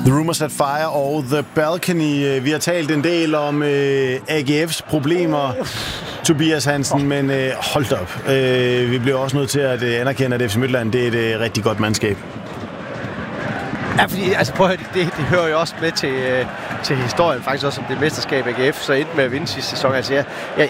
The Rumors That Fire og The Balcony. Vi har talt en del om AGF's problemer, Tobias Hansen, men hold op. Vi bliver også nødt til at anerkende, at FC Midtjylland det er et rigtig godt mandskab. Ja, fordi, altså prøv at høre, det hører jo også med til historien, faktisk også om det mesterskab AGF, så endte med at vinde sidste sæson. Altså,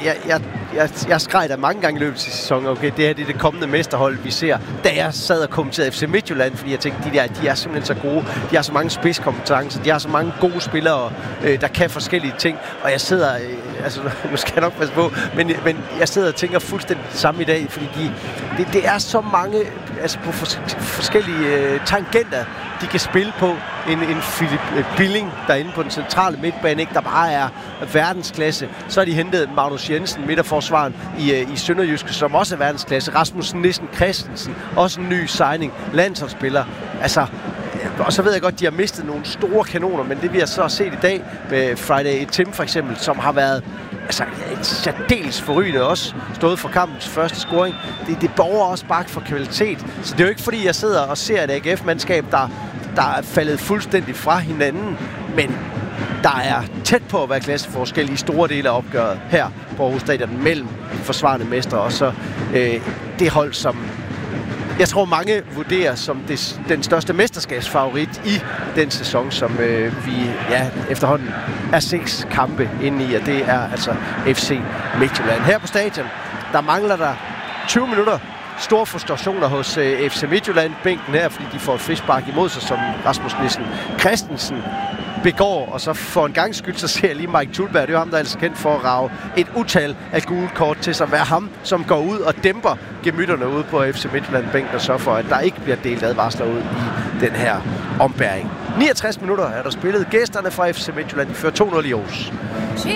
jeg skreg der mange gange i løbet af sæsonen, okay, det her det er det kommende mesterhold, vi ser. Da jeg sad og kommenterede FC Midtjylland, fordi jeg tænkte, de er simpelthen så gode, de har så mange spidskompetencer, de har så mange gode spillere, der kan forskellige ting, og jeg sidder, altså nu skal jeg nok passe på, men jeg sidder og tænker fuldstændig det samme i dag, fordi det er så mange, altså på forskellige tangenter, de kan spille på. En Philip Billing derinde på den centrale midtbane, ikke, der bare er verdensklasse. Så har de hentet Magnus Jensen, midterforsvaren i Sønderjyske, som også er verdensklasse. Rasmus Nissen Christensen, også en ny signing, landsholdsspiller. Altså, og så ved jeg godt, de har mistet nogle store kanoner, men det vi har så set i dag med Friday Tim for eksempel, som har været altså et særdeles forrygende også, stået for kampens første scoring. Det borger også bare for kvalitet. Så det er jo ikke fordi, jeg sidder og ser et AGF-mandskab, der er faldet fuldstændig fra hinanden, men der er tæt på at være klasseforskel i store dele af opgøret her på Aarhus Stadion mellem forsvarende mestre og så det hold, som jeg tror mange vurderer som den største mesterskabsfavorit i den sæson, som vi efterhånden er 6 kampe inde i, og det er altså FC Midtjylland. Her på stadion, der mangler der 20 minutter. Store frustrationer hos FC Midtjylland-bænken her, fordi de får et frispark imod sig, som Rasmus Nissen Christensen begår, og så for en gang skyld, så ser jeg lige Mike Thulberg, det er jo ham, der er altså kendt for at rage et utal af gule kort til sig, være ham, som går ud og dæmper gemytterne ude på FC Midtjylland-bænken, og så for, at der ikke bliver delt advarsler ud i den her ombæring. 69 minutter er der spillet. Gæsterne fra FC Midtjylland, de fører 2-0 i Aarhus.